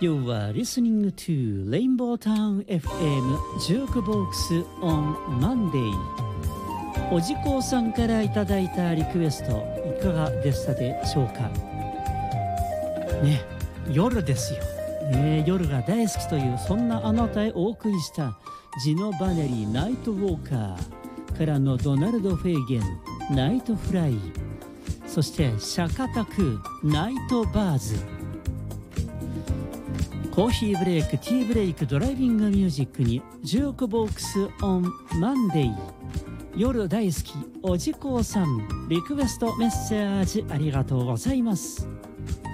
You are listening to Rainbow Town FM Jukebox on Monday。 おじこうさんからいただいたリクエストいかがでしたでしょうかね。夜ですよ、夜が大好きというそんなあなたへお送りしたジノ・バネリーナイト・ウォーカーからのドナルド・フェーゲンナイト・フライ、そしてシャカタクナイト・バーズ。コーヒーブレイク、ティーブレイク、ドライビングミュージックにジュークボックスオンマンデー。夜大好きおじこうさん、リクエストメッセージありがとうございます。